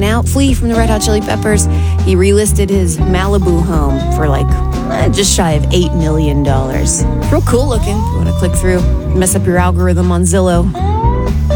went out, Flea from the Red Hot Chili Peppers. He relisted his Malibu home for just shy of $8 million. Real cool looking. If you want to click through, mess up your algorithm on Zillow.